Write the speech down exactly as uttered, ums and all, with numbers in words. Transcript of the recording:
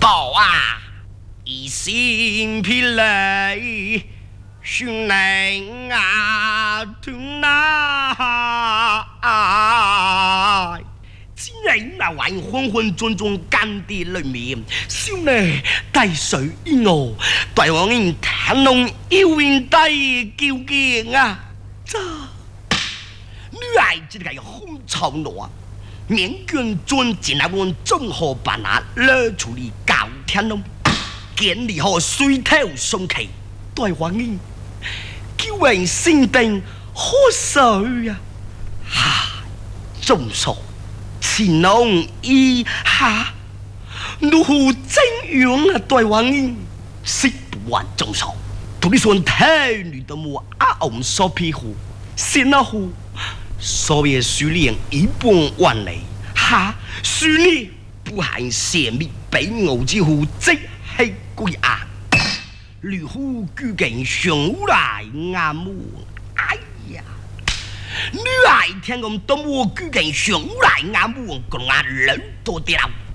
好啊，一心疲累，训练啊，吞啊！既然那玩意昏昏沌沌干地里面，少呢大水一我，大王人谈弄有人大究竟啊！这女孩子个红潮罗，面卷尊进来问正好把那勒出嚟搞天龙，见你好水头松气，大王人叫人心定好水呀！哈，中错。乾隆一下，如何怎樣啊？大王人食不完中手，同你說太女的母阿翁所庇護，先那乎所謂樹連一半萬里，哈樹連不含泄密被我之乎，即係鬼啊！如何居近上來阿母？哎呀！女孩聽咁多我居近上來阿母，講阿人多啲啦。